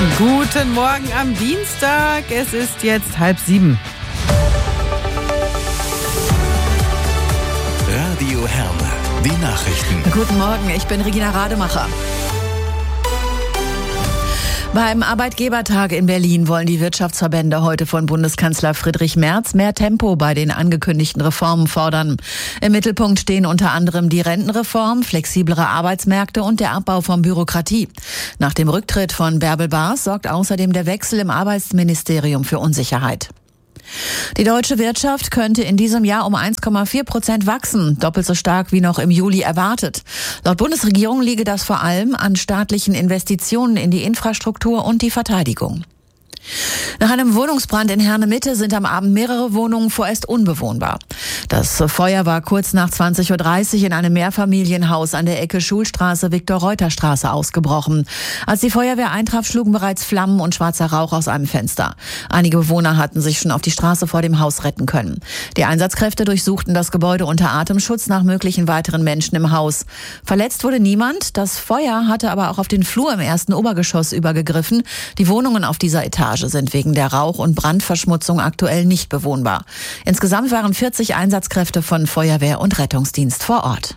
Guten Morgen am Dienstag. Es ist jetzt 6:30. Radio Herne, die Nachrichten. Guten Morgen, ich bin Regina Rademacher. Beim Arbeitgebertag in Berlin wollen die Wirtschaftsverbände heute von Bundeskanzler Friedrich Merz mehr Tempo bei den angekündigten Reformen fordern. Im Mittelpunkt stehen unter anderem die Rentenreform, flexiblere Arbeitsmärkte und der Abbau von Bürokratie. Nach dem Rücktritt von Bärbel Baas sorgt außerdem der Wechsel im Arbeitsministerium für Unsicherheit. Die deutsche Wirtschaft könnte in diesem Jahr um 1,4% wachsen, doppelt so stark wie noch im Juli erwartet. Laut Bundesregierung liege das vor allem an staatlichen Investitionen in die Infrastruktur und die Verteidigung. Nach einem Wohnungsbrand in Herne-Mitte sind am Abend mehrere Wohnungen vorerst unbewohnbar. Das Feuer war kurz nach 20:30 Uhr in einem Mehrfamilienhaus an der Ecke Schulstraße-Viktor-Reuter-Straße ausgebrochen. Als die Feuerwehr eintraf, schlugen bereits Flammen und schwarzer Rauch aus einem Fenster. Einige Bewohner hatten sich schon auf die Straße vor dem Haus retten können. Die Einsatzkräfte durchsuchten das Gebäude unter Atemschutz nach möglichen weiteren Menschen im Haus. Verletzt wurde niemand. Das Feuer hatte aber auch auf den Flur im ersten Obergeschoss übergegriffen. Die Wohnungen auf dieser Etage sind wegen der Rauch- und Brandverschmutzung aktuell nicht bewohnbar. Insgesamt waren 40 Einsatzkräfte von Feuerwehr und Rettungsdienst vor Ort.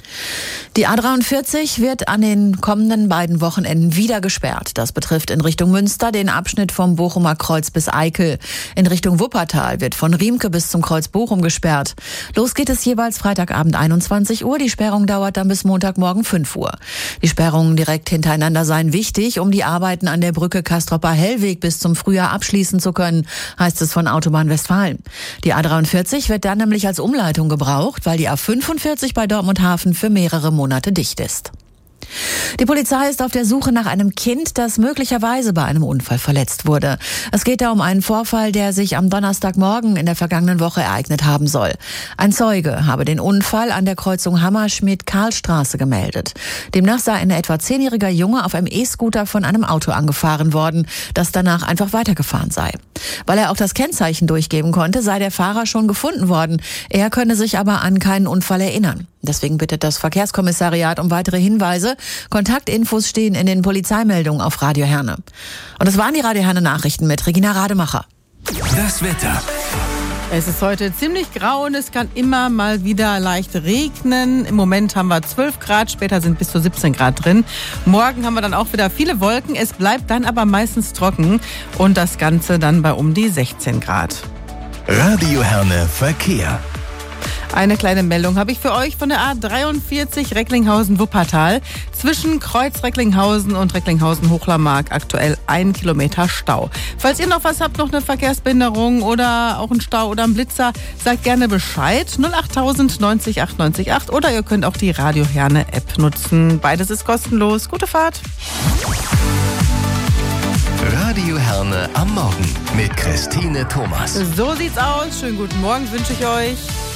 Die A43 wird an den kommenden beiden Wochenenden wieder gesperrt. Das betrifft in Richtung Münster den Abschnitt vom Bochumer Kreuz bis Eickel. In Richtung Wuppertal wird von Riemke bis zum Kreuz Bochum gesperrt. Los geht es jeweils Freitagabend 21 Uhr. Die Sperrung dauert dann bis Montagmorgen 5 Uhr. Die Sperrungen direkt hintereinander seien wichtig, um die Arbeiten an der Brücke Castropper-Hellweg bis zum Frühjahr abschließen zu können, heißt es von Autobahn Westfalen. Die A43 wird dann nämlich als Umleitung gebraucht, weil die A45 bei Dortmund-Hafen für mehrere Monate dicht ist. Die Polizei ist auf der Suche nach einem Kind, das möglicherweise bei einem Unfall verletzt wurde. Es geht da um einen Vorfall, der sich am Donnerstagmorgen in der vergangenen Woche ereignet haben soll. Ein Zeuge habe den Unfall an der Kreuzung Hammerschmidt-Karlstraße gemeldet. Demnach sei ein etwa 10-jähriger Junge auf einem E-Scooter von einem Auto angefahren worden, das danach einfach weitergefahren sei. Weil er auch das Kennzeichen durchgeben konnte, sei der Fahrer schon gefunden worden. Er könne sich aber an keinen Unfall erinnern. Deswegen bittet das Verkehrskommissariat um weitere Hinweise. Kontaktinfos stehen in den Polizeimeldungen auf Radio Herne. Und das waren die Radio Herne Nachrichten mit Regina Rademacher. Das Wetter. Es ist heute ziemlich grau und es kann immer mal wieder leicht regnen. Im Moment haben wir 12 Grad, später sind bis zu 17 Grad drin. Morgen haben wir dann auch wieder viele Wolken. Es bleibt dann aber meistens trocken und das Ganze dann bei um die 16 Grad. Radio Herne Verkehr. Eine kleine Meldung habe ich für euch von der A43 Recklinghausen-Wuppertal. Zwischen Kreuz Recklinghausen und Recklinghausen-Hochlermark aktuell 1 Kilometer Stau. Falls ihr noch was habt, noch eine Verkehrsbehinderung oder auch einen Stau oder einen Blitzer, sagt gerne Bescheid. 08000 90 898 8 oder ihr könnt auch die Radio Herne App nutzen. Beides ist kostenlos. Gute Fahrt. Radio Herne am Morgen mit Christine Thomas. So sieht's aus. Schönen guten Morgen wünsche ich euch.